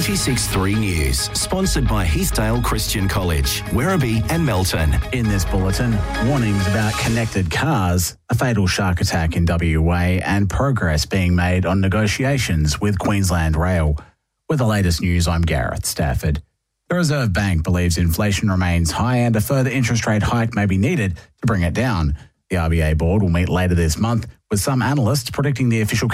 96.3 News, sponsored by Heathdale Christian College, Werribee and Melton. In this bulletin, warnings about connected cars, a fatal shark attack in WA and progress being made on negotiations with Queensland Rail. With the latest news, I'm Gareth Stafford. The Reserve Bank believes inflation remains high and a further interest rate hike may be needed to bring it down. The RBA board will meet later this month, with some analysts predicting the official